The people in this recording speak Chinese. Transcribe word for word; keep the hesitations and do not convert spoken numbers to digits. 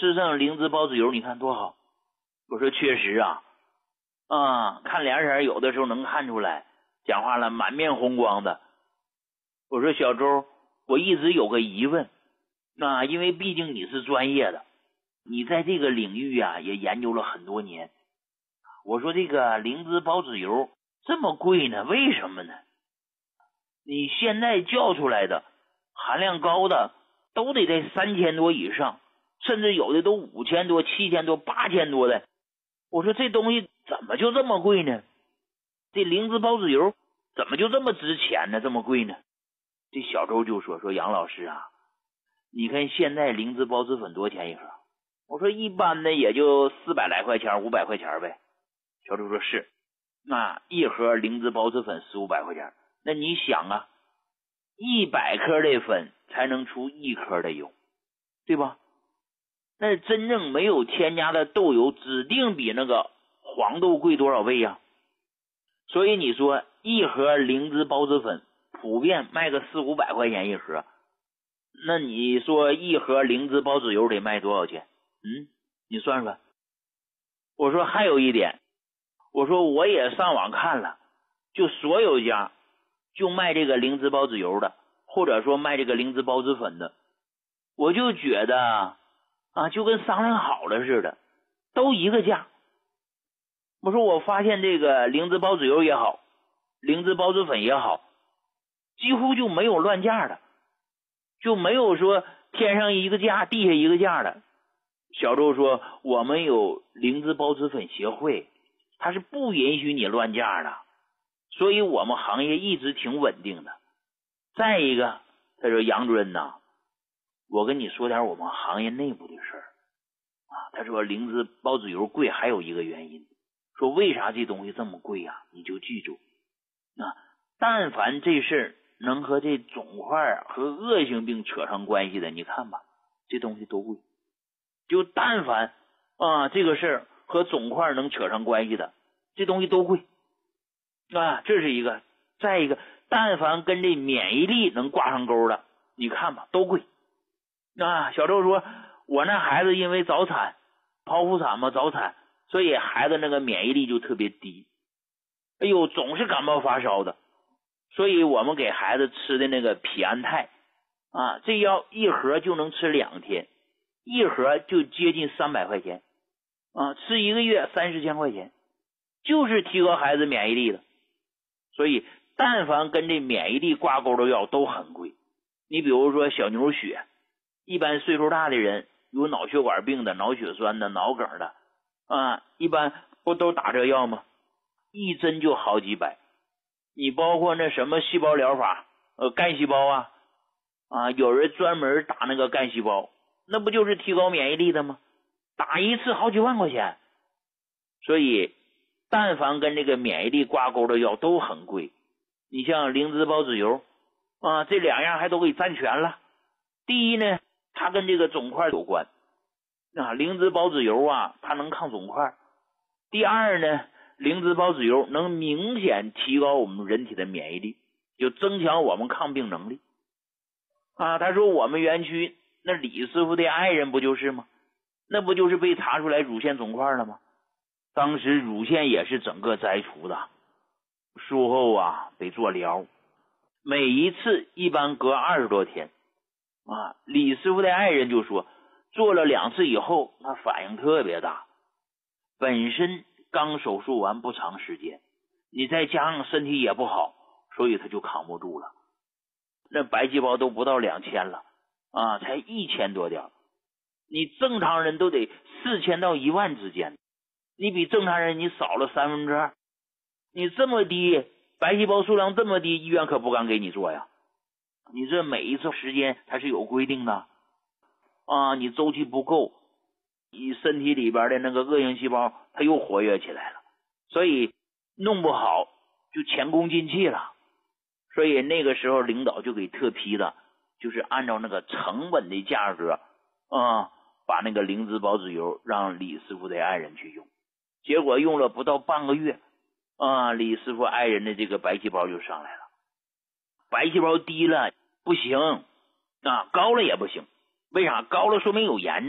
吃上灵芝孢子油，你看多好。我说确实啊，啊，看脸色有的时候能看出来，讲话了满面红光的。我说小周，我一直有个疑问，啊，因为毕竟你是专业的，你在这个领域啊也研究了很多年。我说这个灵芝孢子油这么贵呢，为什么呢？你现在叫出来的含量高的都得在三千多以上，甚至有的都五千多、七千多、八千多的。我说这东西怎么就这么贵呢？这灵芝孢子油怎么就这么值钱呢？这么贵呢？这小周就说说杨老师啊，你看现在灵芝孢子粉多少钱一盒？我说一般的也就四百来块钱、五百块钱呗。小周说是，那一盒灵芝孢子粉四五百块钱，那你想啊，一百颗的粉才能出一颗的油，对吧？那真正没有添加的豆油指定比那个黄豆贵多少倍呀、啊？所以你说一盒灵芝孢子粉普遍卖个四五百块钱一盒，那你说一盒灵芝孢子油得卖多少钱？嗯，你算算。我说还有一点，我说我也上网看了，就所有家就卖这个灵芝孢子油的，或者说卖这个灵芝孢子粉的，我就觉得啊，就跟商量好了似的，都一个价。我说我发现这个灵芝孢子油也好，灵芝孢子粉也好，几乎就没有乱价的，就没有说天上一个价地下一个价的。小周说我们有灵芝孢子粉协会，它是不允许你乱价的，所以我们行业一直挺稳定的。再一个，他说杨主任呐，我跟你说点我们行业内部的事儿啊。他说灵芝孢子油贵还有一个原因，说为啥这东西这么贵啊？你就记住，啊，但凡这事儿能和这肿块和恶性病扯上关系的，你看吧，这东西都贵。就但凡啊这个事儿和肿块能扯上关系的，这东西都贵啊，这是一个。再一个，但凡跟这免疫力能挂上钩的，你看吧，都贵啊。小周说我那孩子因为早产，剖腹产嘛，早产，所以孩子那个免疫力就特别低，哎呦总是感冒发烧的，所以我们给孩子吃的那个匹安泰啊，这药一盒就能吃两天，一盒就接近三百块钱啊，吃一个月三四千块钱，就是提高孩子免疫力的。所以但凡跟这免疫力挂钩的药都很贵。你比如说小牛血，一般岁数大的人，有脑血管病的、脑血栓的、脑梗的啊，一般不都打这药吗？一针就好几百。你包括那什么细胞疗法，呃，干细胞啊，啊，有人专门打那个干细胞，那不就是提高免疫力的吗？打一次好几万块钱。所以但凡跟这个免疫力挂钩的药都很贵。你像灵芝孢子油啊，这两样还都给占全了。第一呢，它跟这个肿块有关啊，灵芝孢子油啊，它能抗肿块。第二呢，灵芝孢子油能明显提高我们人体的免疫力，就增强我们抗病能力啊。他说我们园区那李师傅的爱人不就是吗？那不就是被查出来乳腺肿块了吗？当时乳腺也是整个摘除的，术后啊得做疗，每一次一般隔二十多天啊。李师傅的爱人就说做了两次以后他反应特别大，本身刚手术完不长时间，你再加上身体也不好，所以他就扛不住了。那白细胞都不到两千了啊，才一千多点，你正常人都得四千到一万之间，你比正常人你少了三分之二，你这么低白细胞数量这么低，医院可不敢给你做呀。你这每一次时间它是有规定的啊，你周期不够，你身体里边的那个恶性细胞它又活跃起来了，所以弄不好就前功尽弃了。所以那个时候领导就给特批的，就是按照那个成本的价格啊，把那个灵芝孢子油让李师傅的爱人去用。结果用了不到半个月啊，李师傅爱人的这个白细胞就上来了。白细胞低了不行啊，高了也不行。为啥？高了说明有炎症。